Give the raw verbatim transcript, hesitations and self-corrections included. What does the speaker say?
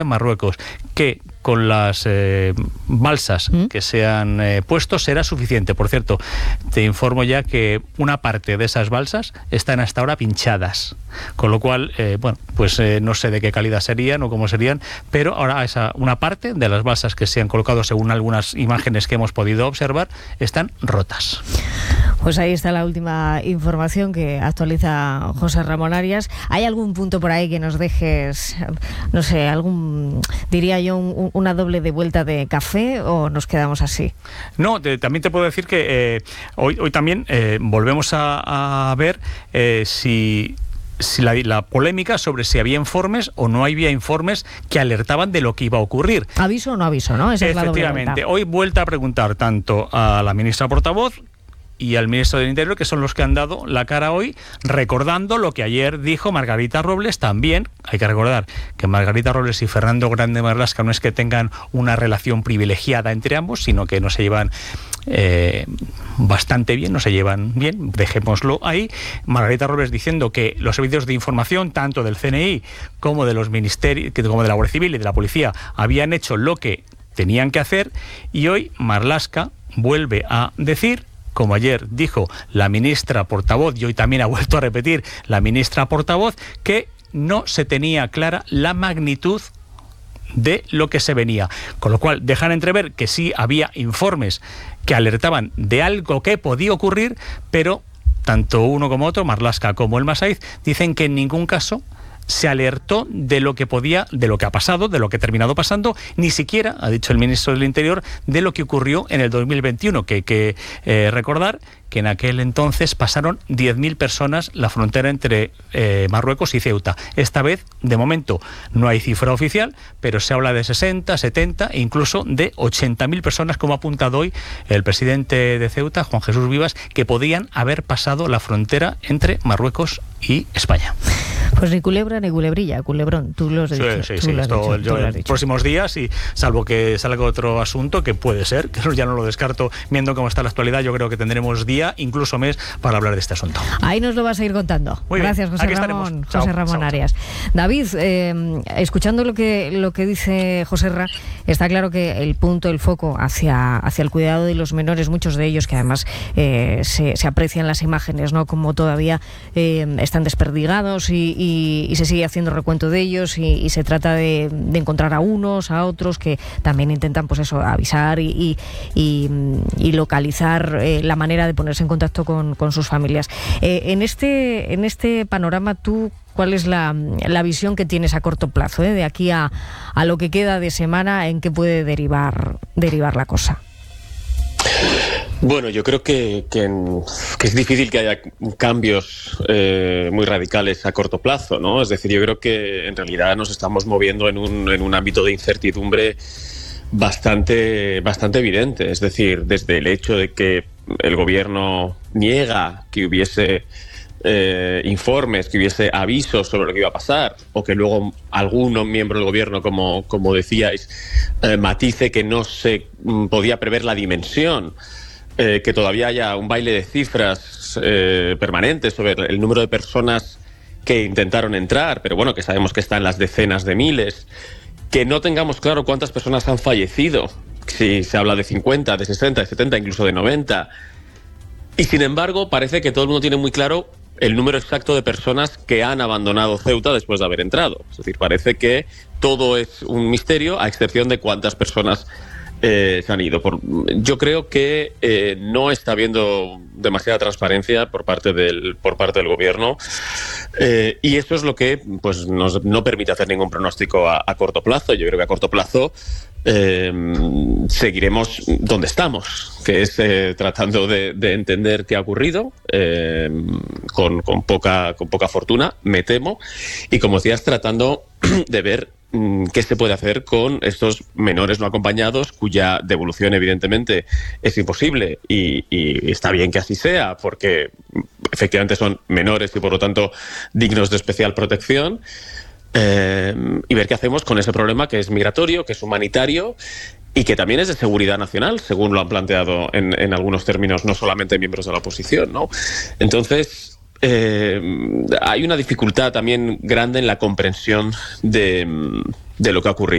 Marruecos, que con las eh, balsas ¿Mm? que se han eh, puesto será suficiente. Por cierto, te informo ya que una parte de esas balsas están hasta ahora pinchadas, con lo cual, eh, bueno, pues eh, no sé de qué calidad serían o cómo serían, pero ahora esa una parte de las balsas que se han colocado, según algunas imágenes que hemos podido observar, están rotas. Pues ahí está la última información que actualiza José Ramón Arias. ¿Hay algún punto por ahí que nos dejes, no sé, algún, diría yo, un, una doble de vuelta de café, o nos quedamos así? No, te, también te puedo decir que eh, hoy, hoy también eh, volvemos a, a ver eh, si... Si la, la polémica sobre si había informes o no había informes que alertaban de lo que iba a ocurrir. ¿Aviso o no aviso, no? Esa Efectivamente. Es la doble vuelta. Hoy vuelta a preguntar tanto a la ministra portavoz y al ministro del Interior, que son los que han dado la cara hoy, recordando lo que ayer dijo Margarita Robles. También hay que recordar que Margarita Robles y Fernando Grande Marlaska no es que tengan una relación privilegiada entre ambos, sino que no se llevan eh, bastante bien, no se llevan bien, dejémoslo ahí. Margarita Robles diciendo que los servicios de información, tanto del C N I como de los ministerios, como de la Guardia Civil y de la Policía, habían hecho lo que tenían que hacer, y hoy Marlaska vuelve a decir, como ayer dijo la ministra portavoz, y hoy también ha vuelto a repetir la ministra portavoz, que no se tenía clara la magnitud de lo que se venía. Con lo cual dejan entrever que sí había informes que alertaban de algo que podía ocurrir, pero tanto uno como otro, Marlaska como el Masaiz, dicen que en ningún caso se alertó de lo que podía, de lo que ha pasado, de lo que ha terminado pasando, ni siquiera, ha dicho el ministro del Interior, de lo que ocurrió en el dos mil veintiuno, que hay que eh, recordar que en aquel entonces pasaron diez mil personas la frontera entre eh, Marruecos y Ceuta. Esta vez, de momento, no hay cifra oficial, pero se habla de sesenta, setenta e incluso de ochenta mil personas, como ha apuntado hoy el presidente de Ceuta, Juan Jesús Vivas, que podían haber pasado la frontera entre Marruecos y España. Pues ni culebra ni culebrilla, culebrón, tú lo has dicho. Sí, sí, sí, esto yo en los próximos días, y salvo que salga otro asunto, que puede ser, que ya no lo descarto, viendo cómo está la actualidad, yo creo que tendremos día, incluso mes, para hablar de este asunto. Ahí nos lo vas a ir contando. Muy Gracias, bien. José Aquí Ramón, estaremos. José Chao, Ramón chao, Arias. Chao. David, eh, escuchando lo que, lo que dice José Ra, está claro que el punto, el foco hacia, hacia el cuidado de los menores, muchos de ellos que además eh, se, se aprecian las imágenes, ¿no?, como todavía eh, están desperdigados, y, y, y se sigue haciendo recuento de ellos, y, y se trata de, de encontrar a unos, a otros que también intentan, pues eso, avisar y, y, y, y localizar eh, la manera de ponerse en contacto con, con sus familias. Eh, en este en este panorama, tú, ¿cuál es la, la visión que tienes a corto plazo, eh, de aquí a, a lo que queda de semana? ¿En qué puede derivar derivar la cosa? Bueno, yo creo que, que, que es difícil que haya cambios eh, muy radicales a corto plazo, ¿no? Es decir, yo creo que en realidad nos estamos moviendo en un, en un ámbito de incertidumbre bastante, bastante evidente. Es decir, desde el hecho de que el gobierno niega que hubiese eh, informes, que hubiese avisos sobre lo que iba a pasar, o que luego algún miembro del gobierno, como, como decíais, eh, matice que no se mm, podía prever la dimensión. Eh, que todavía haya un baile de cifras eh, permanentes sobre el número de personas que intentaron entrar, pero bueno, que sabemos que está en las decenas de miles, que no tengamos claro cuántas personas han fallecido, si se habla de cincuenta, de sesenta, de setenta, incluso de noventa, y sin embargo parece que todo el mundo tiene muy claro el número exacto de personas que han abandonado Ceuta después de haber entrado. Es decir, parece que todo es un misterio, a excepción de cuántas personas Eh, se han ido. Por, yo creo que eh, no está habiendo demasiada transparencia por parte del, por parte del gobierno, eh, y eso es lo que pues, nos, no permite hacer ningún pronóstico a, a corto plazo. Yo creo que a corto plazo eh, seguiremos donde estamos, que es eh, tratando de, de entender qué ha ocurrido, eh, con, con, poca, con poca fortuna, me temo, y como decías, tratando de ver qué se puede hacer con estos menores no acompañados, cuya devolución evidentemente es imposible, y, y está bien que así sea, porque efectivamente son menores y por lo tanto dignos de especial protección, eh, y ver qué hacemos con ese problema que es migratorio, que es humanitario y que también es de seguridad nacional, según lo han planteado en, en algunos términos no solamente miembros de la oposición, ¿no? Entonces, Eh, hay una dificultad también grande en la comprensión de, de lo que ha ocurrido.